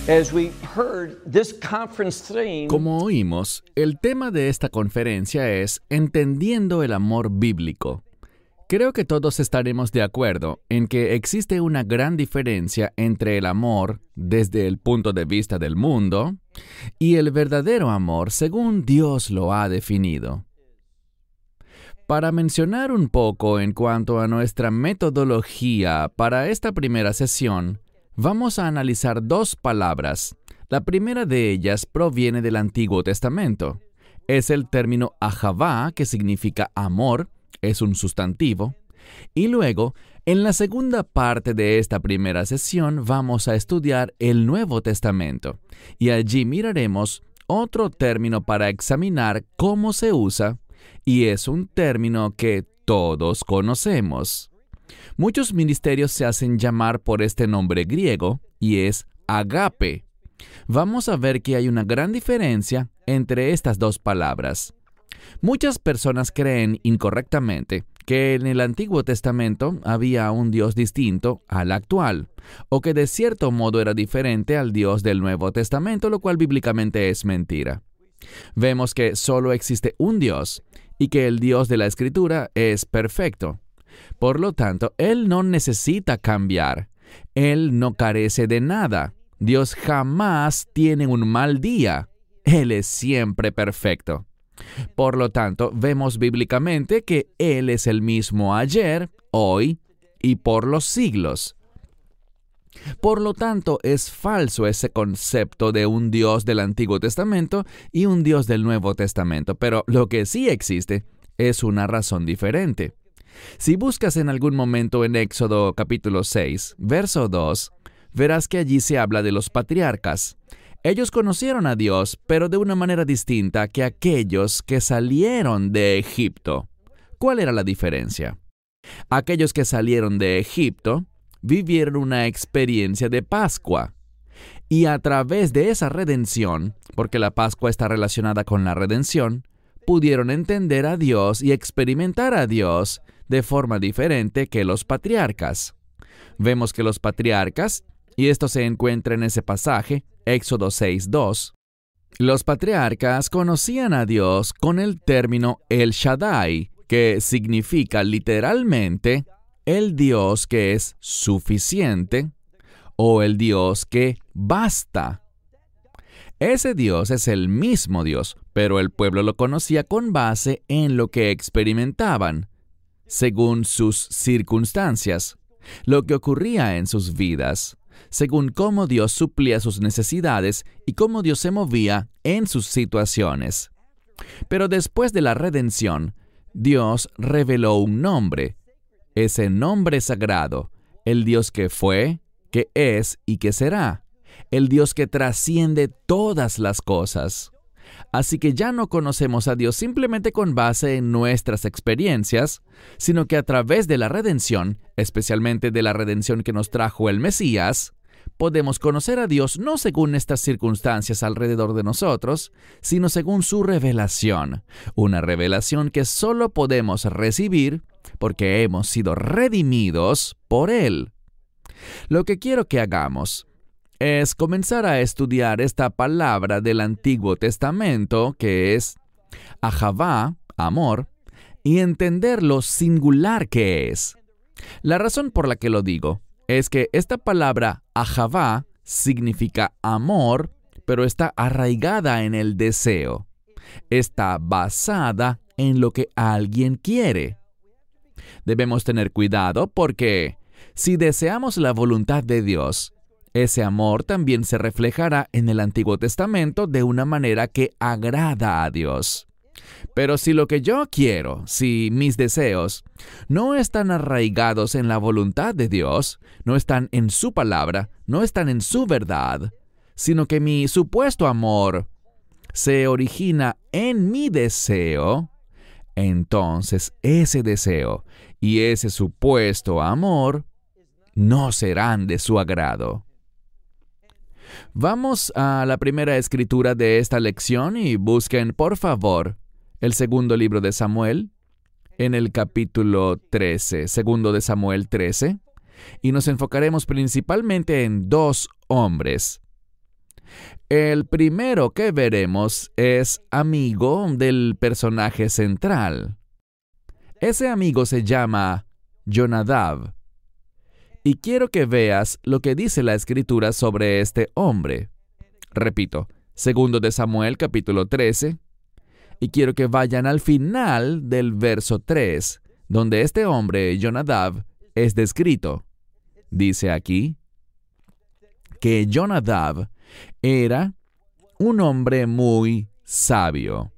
Como oímos, el tema de esta conferencia es Entendiendo el amor bíblico. Creo que todos estaremos de acuerdo en que existe una gran diferencia entre el amor desde el punto de vista del mundo y el verdadero amor según Dios lo ha definido. Para mencionar un poco en cuanto a nuestra metodología para esta primera sesión, vamos a analizar dos palabras. La primera de ellas proviene del Antiguo Testamento. Es el término ahavá, que significa amor, es un sustantivo. Y luego, en la segunda parte de esta primera sesión, vamos a estudiar el Nuevo Testamento. Y allí miraremos otro término para examinar cómo se usa, y es un término que todos conocemos. Muchos ministerios se hacen llamar por este nombre griego, y es agape. Vamos a ver que hay una gran diferencia entre estas dos palabras. Muchas personas creen incorrectamente que en el Antiguo Testamento había un Dios distinto al actual, o que de cierto modo era diferente al Dios del Nuevo Testamento, lo cual bíblicamente es mentira. Vemos que solo existe un Dios, y que el Dios de la Escritura es perfecto. Por lo tanto, Él no necesita cambiar. Él no carece de nada. Dios jamás tiene un mal día. Él es siempre perfecto. Por lo tanto, vemos bíblicamente que Él es el mismo ayer, hoy y por los siglos. Por lo tanto, es falso ese concepto de un Dios del Antiguo Testamento y un Dios del Nuevo Testamento, pero lo que sí existe es una razón diferente. Si buscas en algún momento en Éxodo capítulo 6, verso 2, verás que allí se habla de los patriarcas. Ellos conocieron a Dios, pero de una manera distinta que aquellos que salieron de Egipto. ¿Cuál era la diferencia? Aquellos que salieron de Egipto vivieron una experiencia de Pascua. Y a través de esa redención, porque la Pascua está relacionada con la redención, pudieron entender a Dios y experimentar a Dios de forma diferente que los patriarcas. Vemos que los patriarcas, y esto se encuentra en ese pasaje, Éxodo 6:2, los patriarcas conocían a Dios con el término El Shaddai, que significa literalmente el Dios que es suficiente o el Dios que basta. Ese Dios es el mismo Dios, pero el pueblo lo conocía con base en lo que experimentaban, según sus circunstancias, lo que ocurría en sus vidas, según cómo Dios suplía sus necesidades y cómo Dios se movía en sus situaciones. Pero después de la redención, Dios reveló un nombre, ese nombre sagrado, el Dios que fue, que es y que será, el Dios que trasciende todas las cosas. Así que ya no conocemos a Dios simplemente con base en nuestras experiencias, sino que a través de la redención, especialmente de la redención que nos trajo el Mesías, podemos conocer a Dios no según estas circunstancias alrededor de nosotros, sino según su revelación, una revelación que solo podemos recibir porque hemos sido redimidos por Él. Lo que quiero que hagamos es comenzar a estudiar esta palabra del Antiguo Testamento, que es ahavá, amor, y entender lo singular que es. La razón por la que lo digo es que esta palabra ahavá significa amor, pero está arraigada en el deseo. Está basada en lo que alguien quiere. Debemos tener cuidado porque si deseamos la voluntad de Dios, ese amor también se reflejará en el Antiguo Testamento de una manera que agrada a Dios. Pero si lo que yo quiero, si mis deseos, no están arraigados en la voluntad de Dios, no están en su palabra, no están en su verdad, sino que mi supuesto amor se origina en mi deseo, entonces ese deseo y ese supuesto amor no serán de su agrado. Vamos a la primera escritura de esta lección y busquen, por favor, el segundo libro de Samuel, en el capítulo 13, segundo de Samuel 13, y nos enfocaremos principalmente en dos hombres. El primero que veremos es amigo del personaje central. Ese amigo se llama Jonadab. Y quiero que veas lo que dice la Escritura sobre este hombre. Repito, 2 de Samuel, capítulo 13. Y quiero que vayan al final del verso 3, donde este hombre, Jonadab, es descrito. Dice aquí que Jonadab era un hombre muy sabio.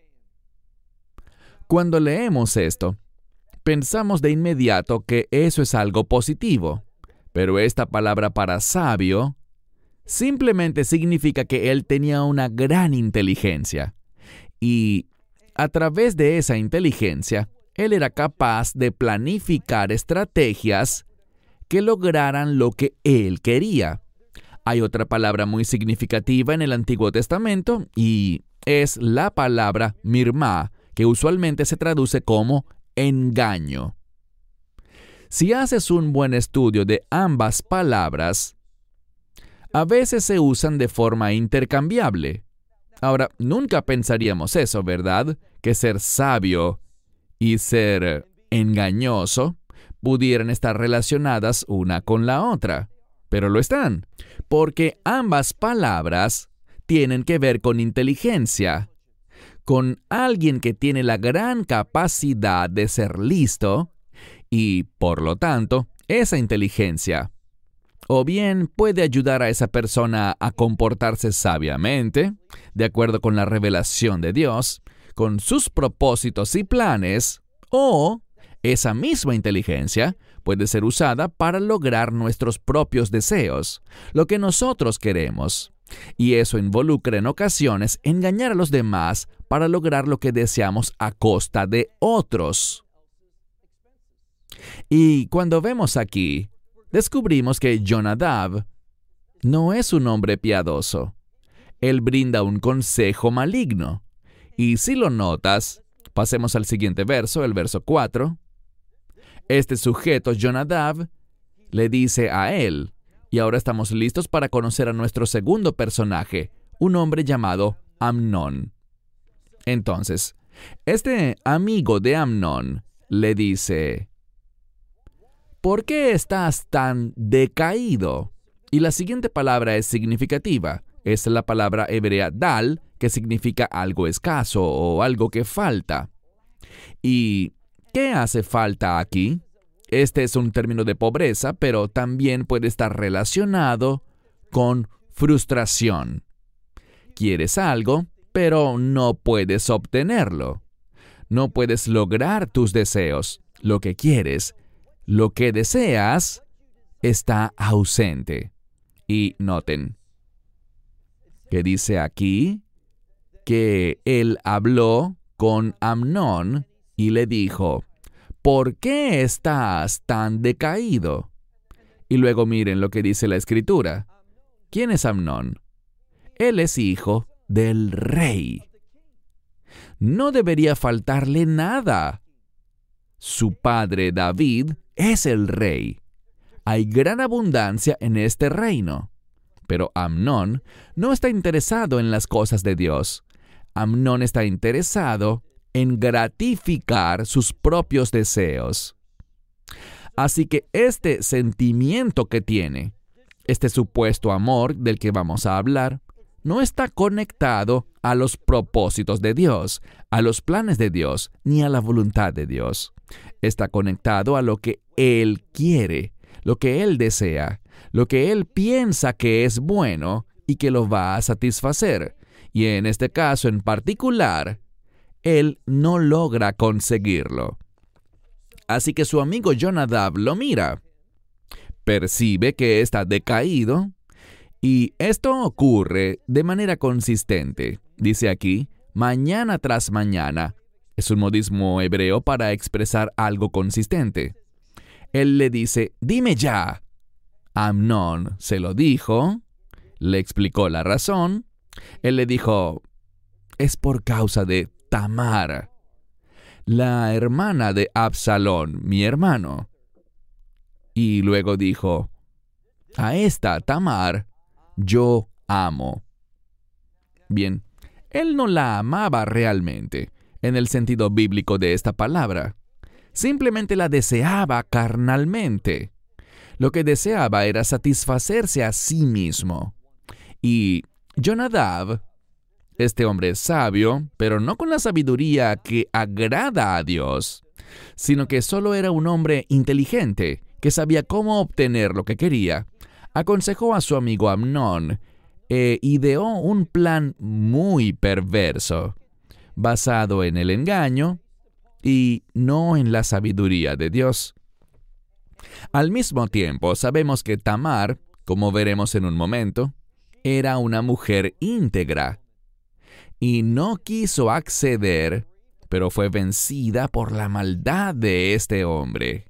Cuando leemos esto, pensamos de inmediato que eso es algo positivo, pero esta palabra para sabio simplemente significa que él tenía una gran inteligencia. Y a través de esa inteligencia, él era capaz de planificar estrategias que lograran lo que él quería. Hay otra palabra muy significativa en el Antiguo Testamento y es la palabra mirmá, que usualmente se traduce como engaño. Si haces un buen estudio de ambas palabras, a veces se usan de forma intercambiable. Ahora, nunca pensaríamos eso, ¿verdad? Que ser sabio y ser engañoso pudieran estar relacionadas una con la otra. Pero lo están, porque ambas palabras tienen que ver con inteligencia, con alguien que tiene la gran capacidad de ser listo y, por lo tanto, esa inteligencia o bien puede ayudar a esa persona a comportarse sabiamente, de acuerdo con la revelación de Dios, con sus propósitos y planes, o esa misma inteligencia puede ser usada para lograr nuestros propios deseos, lo que nosotros queremos. Y eso involucra en ocasiones engañar a los demás para lograr lo que deseamos a costa de otros. Y cuando vemos aquí, descubrimos que Jonadab no es un hombre piadoso. Él brinda un consejo maligno. Y si lo notas, pasemos al siguiente verso, el verso 4. Este sujeto, Jonadab, le dice a él, y ahora estamos listos para conocer a nuestro segundo personaje, un hombre llamado Amnón. Entonces, este amigo de Amnón le dice: ¿por qué estás tan decaído? Y la siguiente palabra es significativa. Es la palabra hebrea dal, que significa algo escaso o algo que falta. ¿Y qué hace falta aquí? Este es un término de pobreza, pero también puede estar relacionado con frustración. Quieres algo, pero no puedes obtenerlo. No puedes lograr tus deseos, lo que quieres. Lo que deseas está ausente. Y noten que dice aquí que él habló con Amnón y le dijo: ¿por qué estás tan decaído? Y luego miren lo que dice la Escritura. ¿Quién es Amnón? Él es hijo del rey. No debería faltarle nada. Su padre David es el rey. Hay gran abundancia en este reino. Pero Amnón no está interesado en las cosas de Dios. Amnón está interesado en gratificar sus propios deseos. Así que este sentimiento que tiene, este supuesto amor del que vamos a hablar, no está conectado a los propósitos de Dios, a los planes de Dios, ni a la voluntad de Dios. Está conectado a lo que Él quiere, lo que Él desea, lo que Él piensa que es bueno y que lo va a satisfacer. Y en este caso en particular, Él no logra conseguirlo. Así que su amigo Jonadab lo mira, percibe que está decaído, y esto ocurre de manera consistente. Dice aquí, mañana tras mañana. Es un modismo hebreo para expresar algo consistente. Él le dice: dime ya. Amnón se lo dijo, le explicó la razón. Él le dijo: es por causa de Tamar, la hermana de Absalón, mi hermano. Y luego dijo: a esta Tamar yo amo. Bien, él no la amaba realmente, en el sentido bíblico de esta palabra. Simplemente la deseaba carnalmente. Lo que deseaba era satisfacerse a sí mismo. Y Jonadab, este hombre sabio, pero no con la sabiduría que agrada a Dios, sino que solo era un hombre inteligente, que sabía cómo obtener lo que quería, aconsejó a su amigo Amnón e ideó un plan muy perverso, basado en el engaño y no en la sabiduría de Dios. Al mismo tiempo, sabemos que Tamar, como veremos en un momento, era una mujer íntegra y no quiso acceder, pero fue vencida por la maldad de este hombre.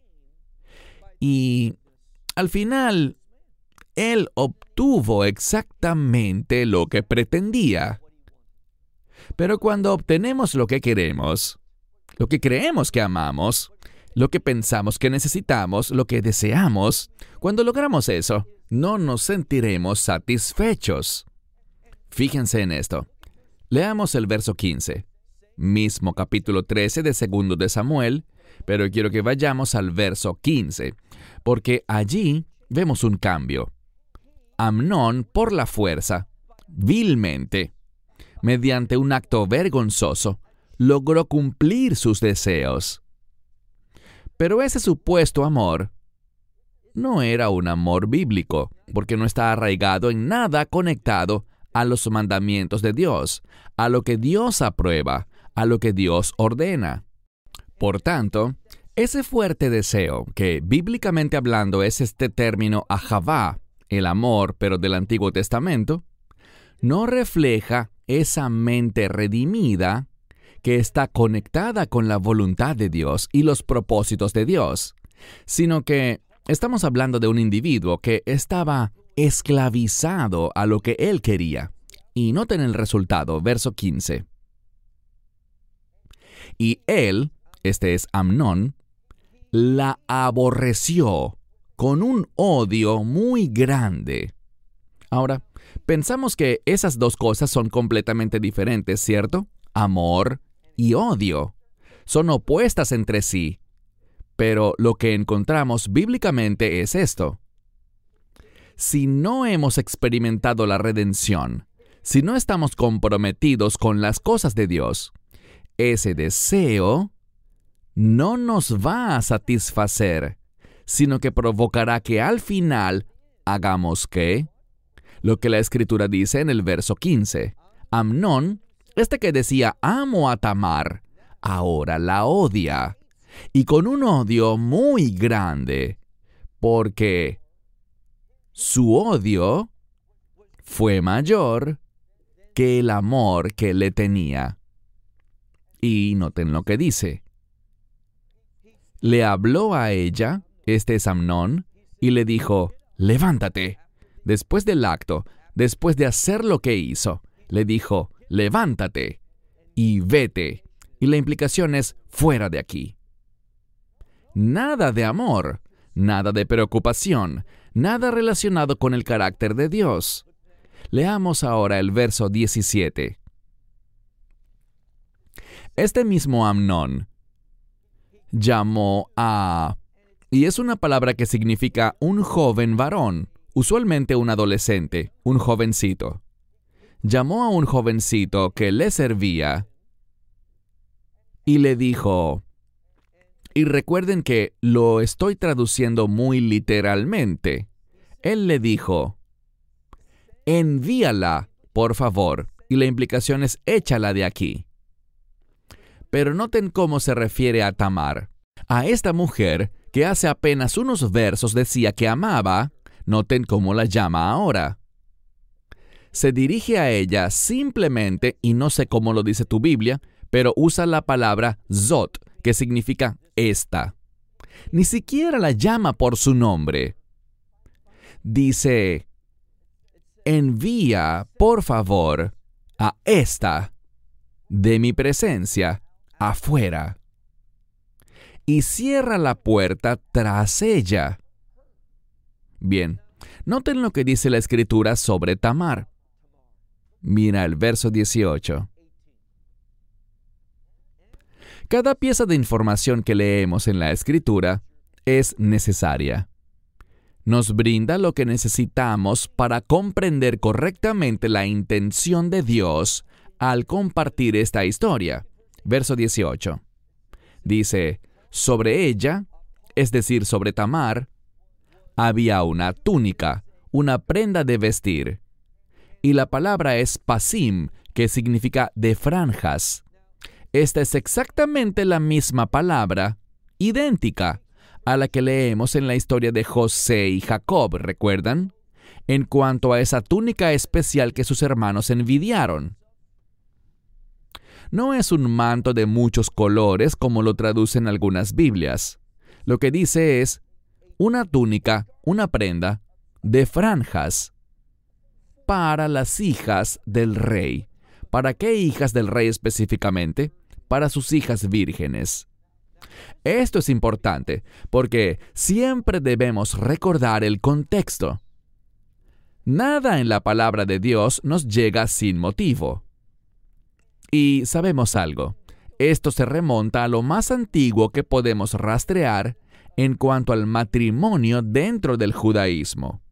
Y al final, él obtuvo exactamente lo que pretendía. Pero cuando obtenemos lo que queremos, lo que creemos que amamos, lo que pensamos que necesitamos, lo que deseamos, cuando logramos eso, no nos sentiremos satisfechos. Fíjense en esto. Leamos el verso 15, mismo capítulo 13 de 2 de Samuel, pero quiero que vayamos al verso 15, porque allí vemos un cambio. Amnón, por la fuerza, vilmente, mediante un acto vergonzoso, logró cumplir sus deseos. Pero ese supuesto amor no era un amor bíblico, porque no está arraigado en nada conectado a los mandamientos de Dios, a lo que Dios aprueba, a lo que Dios ordena. Por tanto, ese fuerte deseo, que bíblicamente hablando es este término ahavá, el amor, pero del Antiguo Testamento, no refleja esa mente redimida que está conectada con la voluntad de Dios y los propósitos de Dios, sino que estamos hablando de un individuo que estaba esclavizado a lo que él quería. Y noten el resultado, verso 15. Y él, este es Amnón, la aborreció con un odio muy grande. Ahora, pensamos que esas dos cosas son completamente diferentes, ¿cierto? Amor y odio. Son opuestas entre sí. Pero lo que encontramos bíblicamente es esto. Si no hemos experimentado la redención, si no estamos comprometidos con las cosas de Dios, ese deseo no nos va a satisfacer, sino que provocará que al final hagamos ¿qué? Lo que la Escritura dice en el verso 15. Amnón, este que decía amo a Tamar, ahora la odia, y con un odio muy grande, porque su odio fue mayor que el amor que le tenía. Y noten lo que dice. Le habló a ella, este es Amnón, y le dijo, levántate. Después del acto, después de hacer lo que hizo, le dijo, levántate y vete. Y la implicación es, fuera de aquí. Nada de amor, nada de preocupación, nada relacionado con el carácter de Dios. Leamos ahora el verso 17. Este mismo Amnón llamó a... Y es una palabra que significa un joven varón, usualmente un adolescente, un jovencito. Llamó a un jovencito que le servía y le dijo... Y recuerden que lo estoy traduciendo muy literalmente. Él le dijo, envíala, por favor, y la implicación es échala de aquí. Pero noten cómo se refiere a Tamar. A esta mujer que hace apenas unos versos decía que amaba, noten cómo la llama ahora. Se dirige a ella simplemente, y no sé cómo lo dice tu Biblia, pero usa la palabra zot, que significa esta. Ni siquiera la llama por su nombre. Dice, envía, por favor, a esta de mi presencia afuera. Y cierra la puerta tras ella. Bien, noten lo que dice la Escritura sobre Tamar. Mira el verso 18. Cada pieza de información que leemos en la Escritura es necesaria. Nos brinda lo que necesitamos para comprender correctamente la intención de Dios al compartir esta historia. Verso 18. Dice, sobre ella, es decir, sobre Tamar, había una túnica, una prenda de vestir. Y la palabra es pasim, que significa de franjas. Esta es exactamente la misma palabra, idéntica, a la que leemos en la historia de José y Jacob, ¿recuerdan? En cuanto a esa túnica especial que sus hermanos envidiaron. No es un manto de muchos colores como lo traducen algunas Biblias. Lo que dice es una túnica, una prenda, de franjas para las hijas del rey. ¿Para qué hijas del rey específicamente? Para sus hijas vírgenes. Esto es importante porque siempre debemos recordar el contexto. Nada en la palabra de Dios nos llega sin motivo. Y sabemos algo, esto se remonta a lo más antiguo que podemos rastrear en cuanto al matrimonio dentro del judaísmo.